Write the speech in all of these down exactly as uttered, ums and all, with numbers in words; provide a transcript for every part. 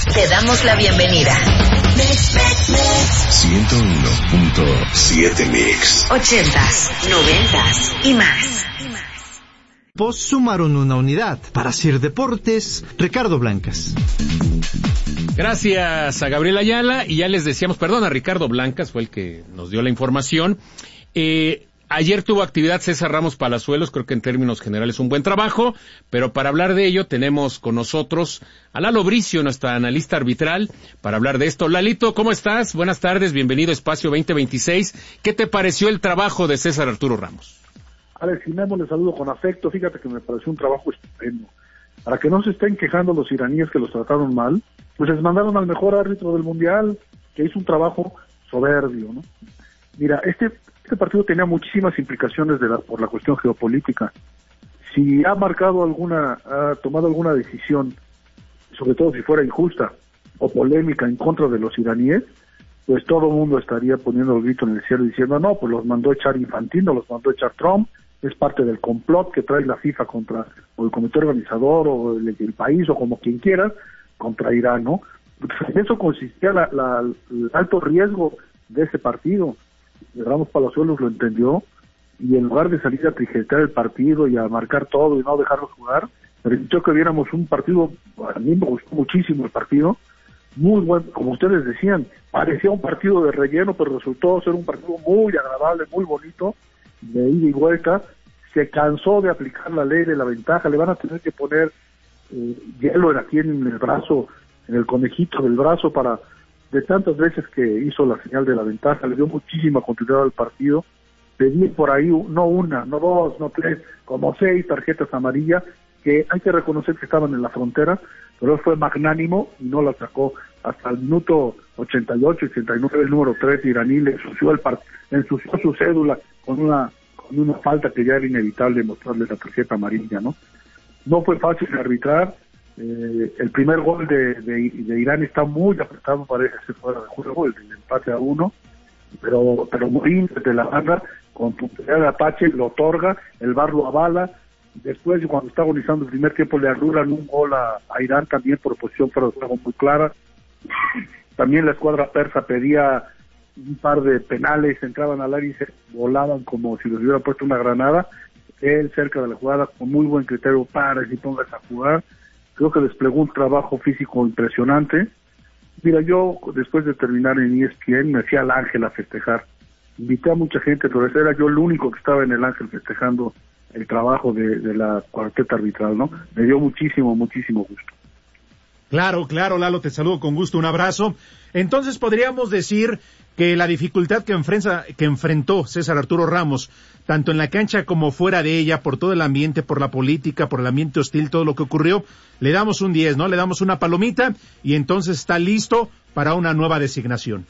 Te damos la bienvenida. ciento uno punto siete Mix. Ochentas, noventas y más. Pues sumaron una unidad. Para Sir Deportes, Ricardo Blancas. Gracias a Gabriel Ayala, y ya les decíamos, perdón, a Ricardo Blancas, fue el que nos dio la información. Eh, ayer tuvo actividad César Ramos Palazuelos, creo que en términos generales un buen trabajo, pero para hablar de ello tenemos con nosotros a Lalo Bricio, nuestra analista arbitral, para hablar de esto. Lalito, ¿cómo estás? Buenas tardes, bienvenido a Espacio veinte veintiséis. ¿Qué te pareció el trabajo de César Arturo Ramos? Alex y Memo, les saludo con afecto. Fíjate que me pareció un trabajo estupendo. Para que no se estén quejando los iraníes que los trataron mal, pues les mandaron al mejor árbitro del Mundial, que hizo un trabajo soberbio, ¿no? Mira, este, este partido tenía muchísimas implicaciones de la, por la cuestión geopolítica. Si ha marcado alguna, ha tomado alguna decisión, sobre todo si fuera injusta o polémica en contra de los iraníes, pues todo el mundo estaría poniendo el grito en el cielo diciendo, no, pues los mandó echar Infantino, los mandó echar Trump, es parte del complot que trae la FIFA contra, o el comité organizador, o el, el país, o como quien quiera, contra Irán, ¿no? En eso consistía la, la, el alto riesgo de ese partido. Ramos Palazuelos lo entendió, y en lugar de salir a trijetear el partido y a marcar todo y no dejarlos jugar, permitió que viéramos un partido, a mí me gustó muchísimo el partido, muy bueno, como ustedes decían, parecía un partido de relleno, pero resultó ser un partido muy agradable, muy bonito, de ida y vuelta. Se cansó de aplicar la ley de la ventaja, le van a tener que poner eh, hielo aquí en el brazo, en el conejito del brazo, para, de tantas veces que hizo la señal de la ventaja, le dio muchísima continuidad al partido. Pedí por ahí, no una, no dos, no tres, como seis tarjetas amarillas, que hay que reconocer que estaban en la frontera, pero él fue magnánimo y no la sacó. Hasta el minuto ochenta y ocho, ochenta y nueve, el número tres iraní le ensució, el part... ensució su cédula con una con una falta que ya era inevitable mostrarle la tarjeta amarilla, ¿no? No fue fácil arbitrar. Eh, el primer gol de, de, de Irán está muy apretado, parece ser fuera de juego, el, el empate a uno, pero pero Morín desde la banda, con puntería de Apache, lo otorga, el V A R lo avala. Después, cuando está agonizando el primer tiempo, le anulan un gol a, a Irán también por posición fuera de juego muy clara. También la escuadra persa pedía un par de penales, entraban al área y se volaban como si les hubiera puesto una granada. Él, cerca de la jugada, con muy buen criterio, para y pongas a jugar. Creo que desplegó un trabajo físico impresionante. Mira, yo después de terminar en E S P N me fui al Ángel a festejar. Invité a mucha gente, pero era yo el único que estaba en el Ángel festejando el trabajo de, de la cuarteta arbitral, ¿no? Me dio muchísimo, muchísimo gusto. Claro, claro, Lalo, te saludo con gusto, un abrazo. Entonces podríamos decir que la dificultad que enfrenta, que enfrentó César Arturo Ramos, tanto en la cancha como fuera de ella, por todo el ambiente, por la política, por el ambiente hostil, todo lo que ocurrió, le damos un diez, ¿no? Le damos una palomita y entonces está listo para una nueva designación.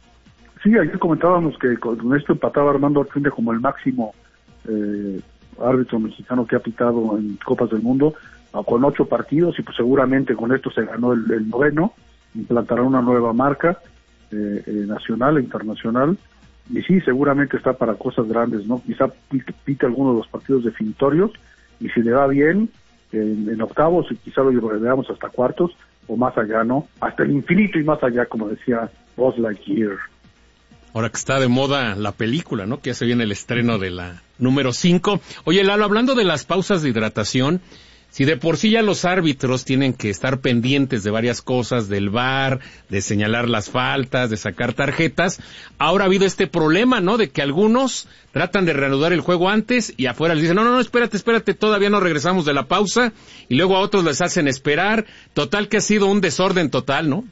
Sí, ayer comentábamos que con esto empataba Armando Artinde como el máximo eh, árbitro mexicano que ha pitado en Copas del Mundo, con ocho partidos, y pues seguramente con esto se ganó el, el noveno, implantará una nueva marca eh, eh, nacional e internacional, y sí, seguramente está para cosas grandes, ¿no? Quizá pite, pite algunos de los partidos definitorios, y si le va bien, en, en octavos, y quizá lo veamos hasta cuartos, o más allá, ¿no? Hasta el infinito y más allá, como decía Buzz Lightyear. Ahora que está de moda la película, ¿no? Que ya se viene el estreno de la número cinco. Oye, Lalo, hablando de las pausas de hidratación, si de por sí ya los árbitros tienen que estar pendientes de varias cosas, del V A R, de señalar las faltas, de sacar tarjetas, ahora ha habido este problema, ¿no? De que algunos tratan de reanudar el juego antes y afuera les dicen, no, no, no, espérate, espérate, todavía no regresamos de la pausa, y luego a otros les hacen esperar. Total que ha sido un desorden total, ¿no?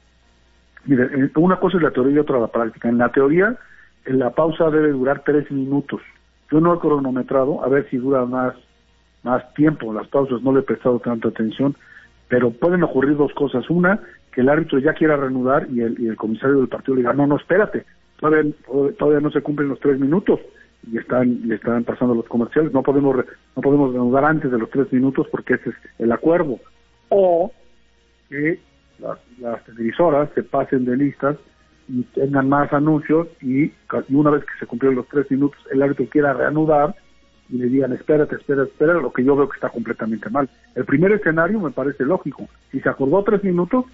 Mire, una cosa es la teoría y otra la práctica. En la teoría, en la pausa debe durar tres minutos. Yo no he cronometrado, a ver si dura más más tiempo, las pausas no le he prestado tanta atención, pero pueden ocurrir dos cosas. Una, que el árbitro ya quiera reanudar y el, y el comisario del partido le diga, no, no, espérate, todavía, todavía no se cumplen los tres minutos, y están, y están pasando los comerciales, no podemos, no podemos reanudar antes de los tres minutos porque ese es el acuerdo. O que las, las televisoras se pasen de listas y tengan más anuncios, y, y una vez que se cumplieron los tres minutos, el árbitro quiera reanudar, y le digan, espérate, espérate, espérate, lo que yo veo que está completamente mal. El primer escenario me parece lógico. Si se acordó tres minutos,